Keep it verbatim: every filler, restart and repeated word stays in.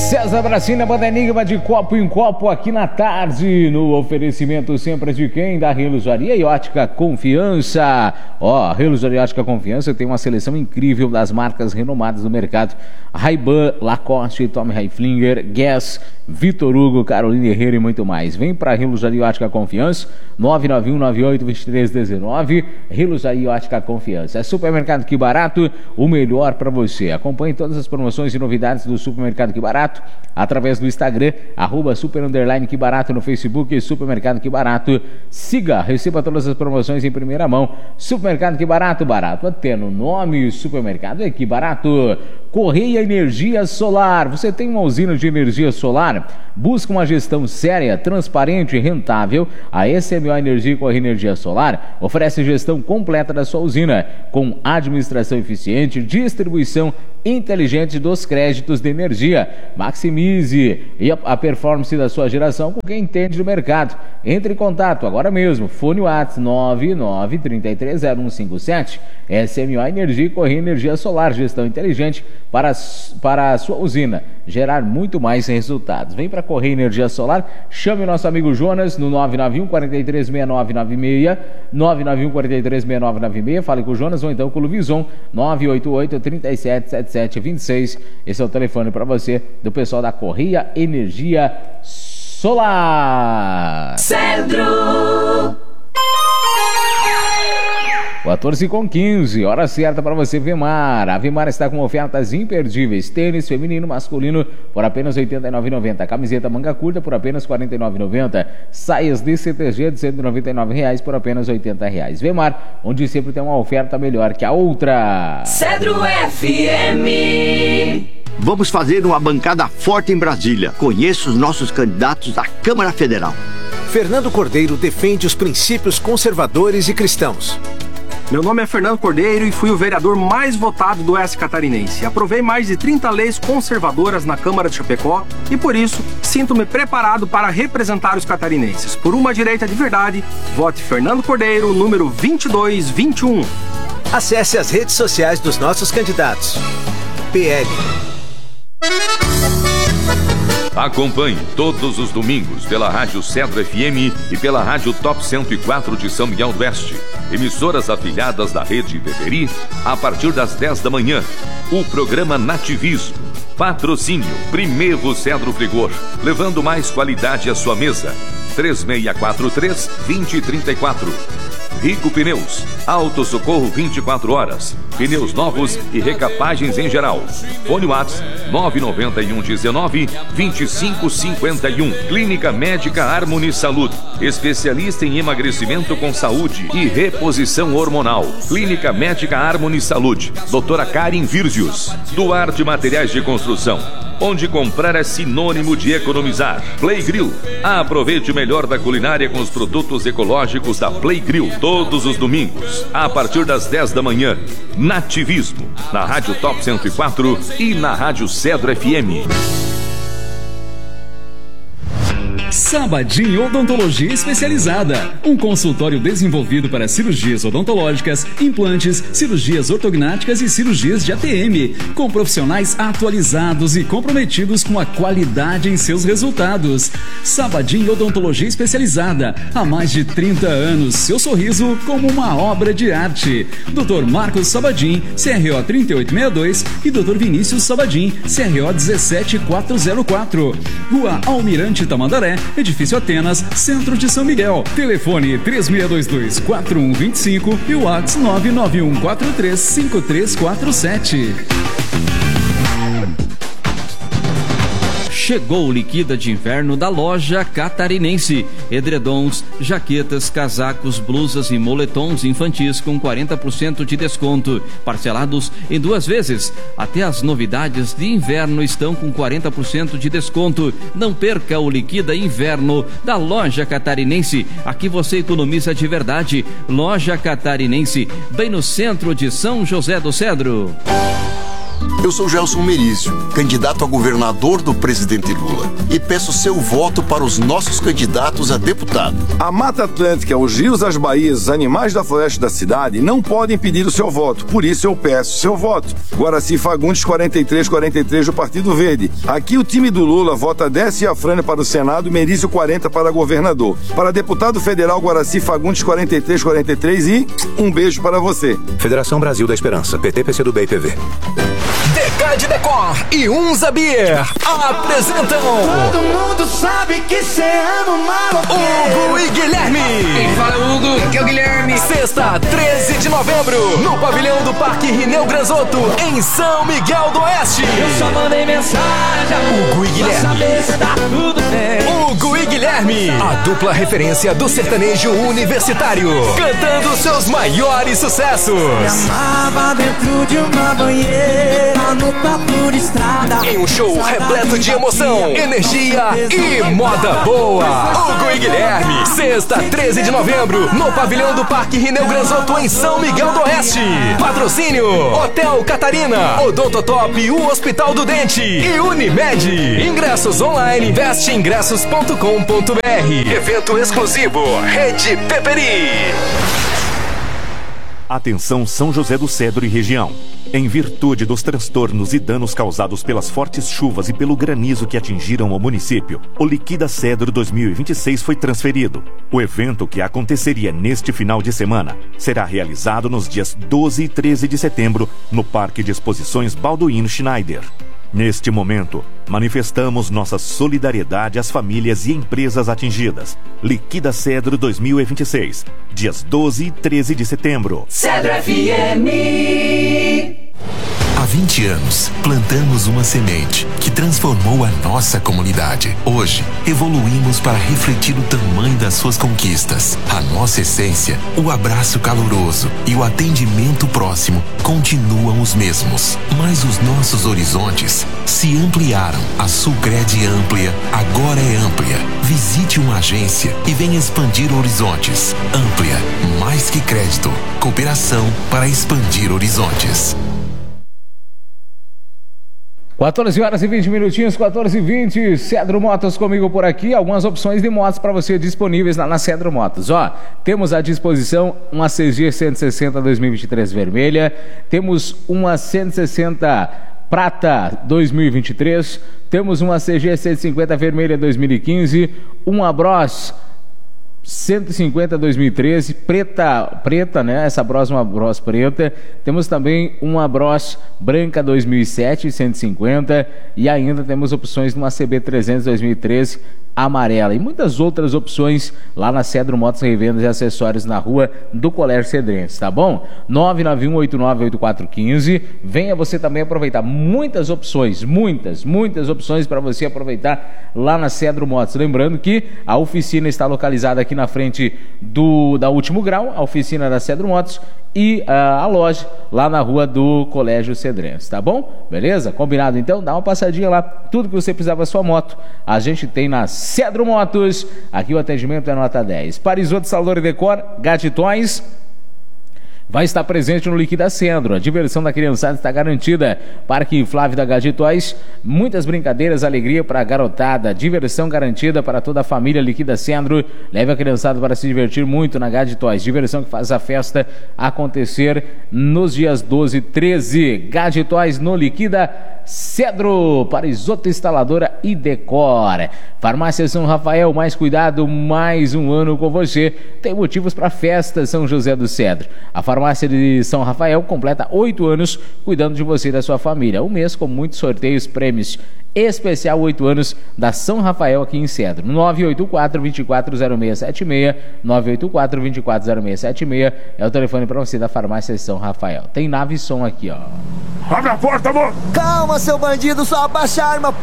César Bracina, banda Enigma de copo em copo aqui na tarde, no oferecimento sempre de quem? Da Relojaria e Ótica Confiança. Ó, a Relojaria e Ótica Confiança tem uma seleção incrível das marcas renomadas do mercado: Ray-Ban, Lacoste, Tommy Hilfiger, Guess, Vitor Hugo, Carolina Herrera e muito mais. Vem para a Relojaria e Ótica Confiança, nove nove um nove oito dois três um nove. Relojaria e Ótica Confiança. É Supermercado Que Barato, o melhor para você. Acompanhe todas as promoções e novidades do Supermercado Que Barato através do Instagram, arroba super underline que barato, no Facebook, Supermercado Que Barato. Siga, receba todas as promoções em primeira mão. Supermercado Que Barato, barato até no nome. Supermercado é Que Barato. Correia Energia Solar. Você tem uma usina de energia solar? Busca uma gestão séria, transparente e rentável? A S M O Energia e Correia Energia Solar oferece gestão completa da sua usina, com administração eficiente, distribuição inteligente dos créditos de energia. Maximize a performance da sua geração com quem entende do mercado. Entre em contato agora mesmo. Fone WhatsApp nove nove três três zero um cinco sete. S M O Energia e Correia Energia Solar, gestão inteligente para, para a sua usina gerar muito mais resultados. Vem para Correia Energia Solar, chame o nosso amigo Jonas no nove nove um quatro três seis nove nove seis, nove nove um quatro três seis nove nove seis. Fale com o Jonas ou então com o Luvison, nove oito oito três sete sete sete dois seis. Esse é o telefone para você do pessoal da Correia Energia Solar. Centro. quatorze com quinze, hora certa para você, Vemar. A Vemar está com ofertas imperdíveis: tênis feminino, masculino por apenas oitenta e nove reais e noventa centavos, camiseta manga curta por apenas quarenta e nove reais e noventa centavos, saias de C T G de cento e noventa e nove reais por apenas oitenta reais. Vemar, onde sempre tem uma oferta melhor que a outra. Cedro F M. Vamos fazer uma bancada forte em Brasília. Conheça os nossos candidatos à Câmara Federal. Fernando Cordeiro defende os princípios conservadores e cristãos. Meu nome é Fernando Cordeiro e fui o vereador mais votado do oeste catarinense. Aprovei mais de trinta leis conservadoras na Câmara de Chapecó e, por isso, sinto-me preparado para representar os catarinenses. Por uma direita de verdade, vote Fernando Cordeiro, número vinte e dois vinte e um. Acesse as redes sociais dos nossos candidatos. P L. Acompanhe todos os domingos pela Rádio Cedro F M e pela Rádio Top cento e quatro de São Miguel do Oeste, emissoras afiliadas da Rede Beberi, a partir das dez da manhã, o programa Nativismo. Patrocínio Primeiro Cedro Frigor, levando mais qualidade à sua mesa. três seis quatro três, dois zero três quatro. Rico Pneus, Auto Socorro vinte e quatro horas, pneus novos e recapagens em geral. Fone WhatsApp nove nove um um nove, dois cinco cinco um. Clínica Médica Harmony Saúde, especialista em emagrecimento com saúde e reposição hormonal. Clínica Médica Harmony Saúde, doutora Karen Virgius. Duarte Materiais de Construção, onde comprar é sinônimo de economizar. Play Grill, aproveite o melhor da culinária com os produtos ecológicos da Play Grill, todos os domingos, a partir das dez da manhã. Nativismo, na Rádio Top cento e quatro e na Rádio Cedro F M. Sabadin Odontologia Especializada, um consultório desenvolvido para cirurgias odontológicas, implantes, cirurgias ortognáticas e cirurgias de A T M, com profissionais atualizados e comprometidos com a qualidade em seus resultados. Sabadin Odontologia Especializada, há mais de trinta anos, seu sorriso como uma obra de arte. doutor Marcos Sabadin, C R O trinta e oito sessenta e dois e doutor Vinícius Sabadin, C R O dezessete quatrocentos e quatro. Rua Almirante Tamandaré, Edifício Atenas, Centro de São Miguel. Telefone três seis dois dois, quatro um dois cinco e o WhatsApp nove nove um quatro três cinco três quatro sete. Chegou o Liquida de Inverno da Loja Catarinense. Edredons, jaquetas, casacos, blusas e moletons infantis com quarenta por cento de desconto, parcelados em duas vezes. Até as novidades de inverno estão com quarenta por cento de desconto. Não perca o Liquida Inverno da Loja Catarinense. Aqui você economiza de verdade. Loja Catarinense, bem no centro de São José do Cedro. Eu sou Gelson Merizio, candidato a governador do presidente Lula, e peço seu voto para os nossos candidatos a deputado. A Mata Atlântica, os rios, as baías, os animais da floresta da cidade não podem pedir o seu voto, por isso eu peço seu voto. Guaraci Fagundes quarenta e três quarenta e três do Partido Verde. Aqui o time do Lula vota Décio Afrânio para o Senado, Merizio quarenta para governador. Para deputado federal, Guaraci Fagundes quarenta e três quarenta e três e um beijo para você. Federação Brasil da Esperança, P T, P C do B e P V. Decade Decor e Unza Beer apresentam Todo mundo sabe que cê ama maloqueiro. Hugo e Guilherme. Quem fala Hugo, que é o Guilherme. Sexta, treze de novembro, no pavilhão do Parque Rineu Granzotto, em São Miguel do Oeste. Eu só mandei mensagem Hugo e Guilherme. pra saber se tá tudo bem. Hugo e Guilherme, a dupla referência do sertanejo universitário, cantando seus maiores sucessos. Me amava dentro de uma banheira, no papo de estrada. Em um show repleto de emoção, energia e moda boa. Hugo e Guilherme, sexta, treze de novembro, no pavilhão do Parque Rineu Granzotto, em São Miguel do Oeste. Patrocínio: Hotel Catarina, Odontotop, o Hospital do Dente e Unimed. Ingressos online, veste ingressos ponto com ponto br. Evento exclusivo, Rede Peperi. Atenção São José do Cedro e região. Em virtude dos transtornos e danos causados pelas fortes chuvas e pelo granizo que atingiram o município, o Liquida Cedro dois mil e vinte e seis foi transferido. O evento, que aconteceria neste final de semana, será realizado nos dias doze e treze de setembro no Parque de Exposições Balduino Schneider. Neste momento, manifestamos nossa solidariedade às famílias e empresas atingidas. Liquida Cedro dois mil e vinte e seis, dias doze e treze de setembro. Cedro F M. Há vinte anos, plantamos uma semente que transformou a nossa comunidade. Hoje, evoluímos para refletir o tamanho das suas conquistas. A nossa essência, o abraço caloroso e o atendimento próximo continuam os mesmos. Mas os nossos horizontes se ampliaram. A Sulcred Amplia agora é amplia. Visite uma agência e venha expandir horizontes. Amplia, mais que crédito. Cooperação para expandir horizontes. quatorze horas e vinte minutinhos, quatorze e vinte, Cedro Motos comigo por aqui, algumas opções de motos para você disponíveis lá na Cedro Motos. Ó, temos à disposição uma C G cento e sessenta dois mil e vinte e três vermelha, temos uma cento e sessenta prata dois mil e vinte e três, temos uma C G cento e cinquenta vermelha dois mil e quinze, uma Bros cento e cinquenta dois mil e treze, preta, preta, né? Essa Bros, uma Bros preta. Temos também uma Bros branca dois mil e sete, cento e cinquenta, e ainda temos opções de uma C B trezentos dois mil e treze amarela e muitas outras opções lá na Cedro Motos Revendas e Acessórios na rua do Colégio Cedrense, tá bom? nove nove um oito nove oito quatro um cinco. Venha você também aproveitar muitas opções, muitas, muitas opções para você aproveitar lá na Cedro Motos. Lembrando que a oficina está localizada aqui na frente do da Último Grau, a oficina da Cedro Motos, e uh, a loja lá na rua do Colégio Cedrense, tá bom? Beleza? Combinado então? Dá uma passadinha lá, tudo que você precisar para sua moto, a gente tem na Cedro Motos. Aqui o atendimento é nota dez. Parisotto Salvador e Decor, Gatitões vai estar presente no Liquida Cedro. A diversão da criançada está garantida. Parque Flávio da Gatitões, muitas brincadeiras, alegria para a garotada, diversão garantida para toda a família. Liquida Cedro, leve a criançada para se divertir muito na Gatitões. Diversão que faz a festa acontecer nos dias doze e treze. Gatitões no Liquida Cedro. Parisotto Instaladora e Decor. Farmácia São Rafael, mais cuidado, mais um ano com você. Tem motivos para festa São José do Cedro. A Farmácia de São Rafael completa oito anos cuidando de você e da sua família. Um mês com muitos sorteios, prêmios. Especial oito anos da São Rafael aqui em Cedro. nove oito quatro, dois quatro zero seis sete seis. nove oito quatro, dois quatro zero seis sete seis. É o telefone para você da Farmácia São Rafael. Tem nave e som aqui, ó. Abre a porta, amor! Calma, seu bandido, só abaixa a arma,